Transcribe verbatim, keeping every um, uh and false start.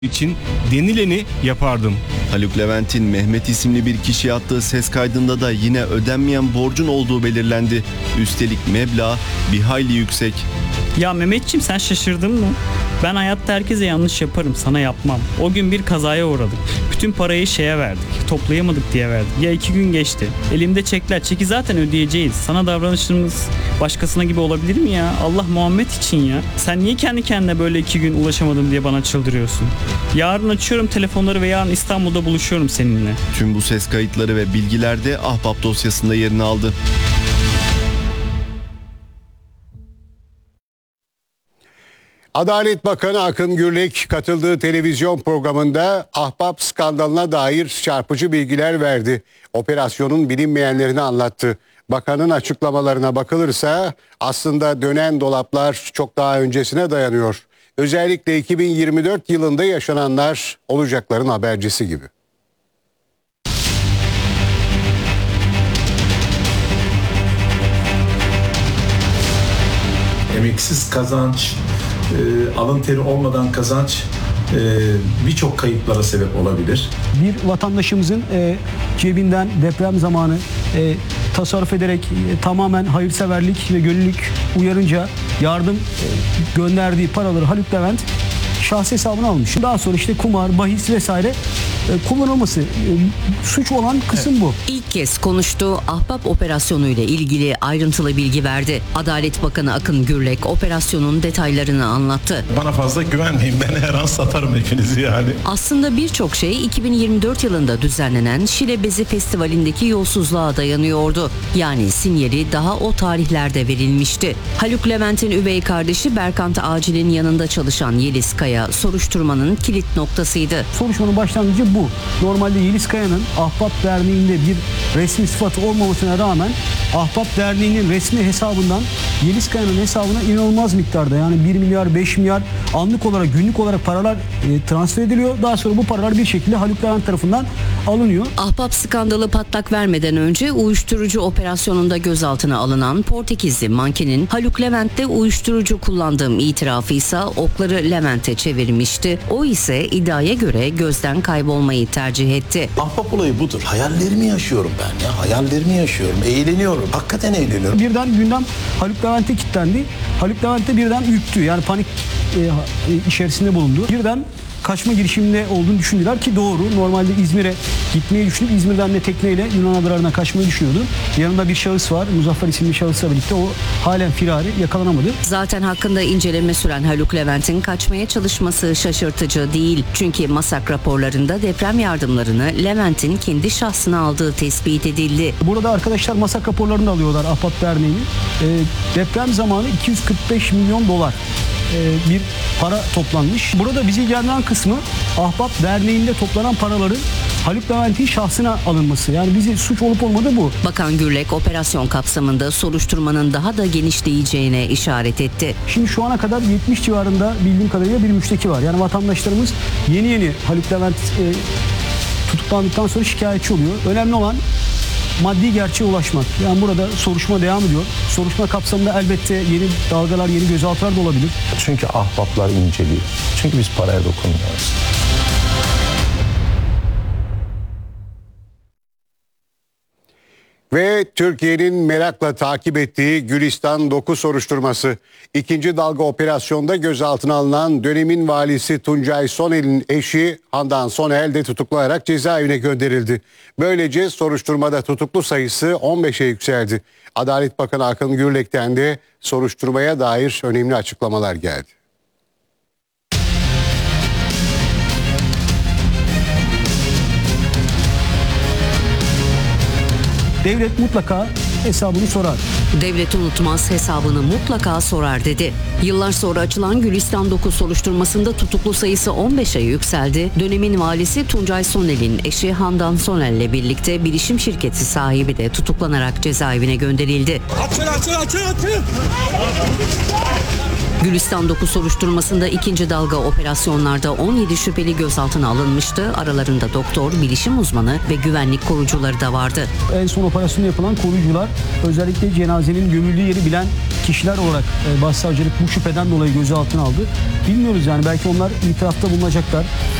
için denileni yapardım. Haluk Levent'in Mehmet isimli bir kişiye attığı ses kaydında da yine ödenmeyen borcun olduğu belirlendi. Üstelik meblağ bir hayli yüksek. Ya Mehmetciğim, sen şaşırdın mı? Ben hayatta herkese yanlış yaparım, sana yapmam. O gün bir kazaya uğradık. Bütün parayı şeye verdik. Toplayamadık diye verdik. Ya iki gün geçti. Elimde çekler. Çeki zaten ödeyeceğiz. Sana davranışımız başkasına gibi olabilir mi ya? Allah Muhammed için ya. Sen niye kendi kendine böyle iki gün ulaşamadım diye bana çıldırıyorsun? Yarın açıyorum telefonları ve yarın İstanbul'da buluşuyorum seninle. Tüm bu ses kayıtları ve bilgiler de Ahbap dosyasında yerini aldı. Adalet Bakanı Akın Gürlek katıldığı televizyon programında Ahbap skandalına dair çarpıcı bilgiler verdi. Operasyonun bilinmeyenlerini anlattı. Bakanın açıklamalarına bakılırsa aslında dönen dolaplar çok daha öncesine dayanıyor. Özellikle iki bin yirmi dört yılında yaşananlar olacakların habercisi gibi. Emeksiz kazanç, e, alın teri olmadan kazanç e, birçok kayıplara sebep olabilir. Bir vatandaşımızın e, cebinden deprem zamanı e, tasarruf ederek e, tamamen hayırseverlik ve gönüllülük uyarınca yardım e, gönderdiği paraları Haluk Levent şahsi hesabına almış. Daha sonra işte kumar, bahis vesaire e, kullanılması. E, suç olan kısım evet. Bu. İlk kez konuştuğu Ahbap operasyonu ile ilgili ayrıntılı bilgi verdi. Adalet Bakanı Akın Gürlek operasyonun detaylarını anlattı. Bana fazla güvenmeyin, ben her an satarım hepinizi yani. Aslında birçok şey iki bin yirmi dört yılında düzenlenen Şile Bezi Festivali'ndeki yolsuzluğa dayanıyordu. Yani sinyali daha o tarihlerde verilmişti. Haluk Levent'in üvey kardeşi Berkant Acil'in yanında çalışan Yeliz Kaya soruşturmanın kilit noktasıydı. Soruşturmanın başlangıcı bu. Normalde Yeliz Kaya'nın Ahbap Derneği'nde bir resmi sıfatı olmamasına rağmen Ahbap Derneği'nin resmi hesabından Yeliz Kaya'nın hesabına inanılmaz miktarda, yani bir milyar beş milyar anlık olarak, günlük olarak paralar e, transfer ediliyor. Daha sonra bu paralar bir şekilde Haluk Levent tarafından alınıyor. Ahbap skandalı patlak vermeden önce uyuşturucu operasyonunda gözaltına alınan Portekizli mankenin Haluk Levent'te uyuşturucu kullandığım itirafı ise okları Levent'e çevirmişti. O ise iddiaya göre gözden kaybolmayı tercih etti. Ahbap olayı budur. Hayallerimi yaşıyorum ben ya. Hayallerimi yaşıyorum. Eğleniyorum. Hakikaten eğleniyorum. Birden gündem Haluk Levent'e kilitlendi. Haluk Levent'e birden ürktü. Yani panik e, içerisinde bulundu. Birden kaçma girişiminde olduğunu düşündüler ki doğru. Normalde İzmir'e gitmeyi düşünüp İzmir'den de tekneyle Yunan adalarına kaçmayı düşünüyordu. Yanında bir şahıs var. Muzaffer isimli şahısla birlikte o halen firari, yakalanamadı. Zaten hakkında inceleme süren Haluk Levent'in kaçmaya çalışması şaşırtıcı değil. Çünkü MASAK raporlarında deprem yardımlarını Levent'in kendi şahsına aldığı tespit edildi. Burada arkadaşlar MASAK raporlarını da alıyorlar Ahbap Derneği'nin. E, deprem zamanı iki yüz kırk beş milyon dolar bir para toplanmış. Burada bizi ilgilendiren kısmı Ahbap Derneği'nde toplanan paraların Haluk Levent'in şahsına alınması. Yani bizi suç olup olmadığı bu. Bakan Gürlek operasyon kapsamında soruşturmanın daha da genişleyeceğine işaret etti. Şimdi şu ana kadar yetmiş civarında bildiğim kadarıyla bir müşteki var. Yani vatandaşlarımız yeni yeni Haluk Levent e, tutuklandıktan sonra şikayetçi oluyor. Önemli olan maddi gerçeğe ulaşmak. Yani burada soruşturma devam ediyor. Soruşturma kapsamında elbette yeni dalgalar, yeni gözaltılar da olabilir. Çünkü ahbaplar inceliyor. Çünkü biz paraya dokunmuyoruz. Ve Türkiye'nin merakla takip ettiği Gülistan dokuz soruşturması. İkinci dalga operasyonda gözaltına alınan dönemin valisi Tuncay Sonel'in eşi Handan Sonel de tutuklanarak cezaevine gönderildi. Böylece soruşturmada tutuklu sayısı on beşe yükseldi. Adalet Bakanı Akın Gürlek'ten de soruşturmaya dair önemli açıklamalar geldi. Devlet mutlaka hesabını sorar. Devlet unutmaz, hesabını mutlaka sorar dedi. Yıllar sonra açılan Gülistan dokuz soruşturmasında tutuklu sayısı on beşe yükseldi. Dönemin valisi Tuncay Sonel'in eşi Handan Sonel'le birlikte bilişim şirketi sahibi de tutuklanarak cezaevine gönderildi. Açın açın açın açın! Gülistan dokuz soruşturmasında ikinci dalga operasyonlarda on yedi şüpheli gözaltına alınmıştı. Aralarında doktor, bilişim uzmanı ve güvenlik korucuları da vardı. En son operasyonu yapılan koruyucular özellikle cenazenin gömüldüğü yeri bilen kişiler olarak e, başsavcılık bu şüpheden dolayı gözaltına aldı. Bilmiyoruz yani belki onlar itirafta bulunacaklar.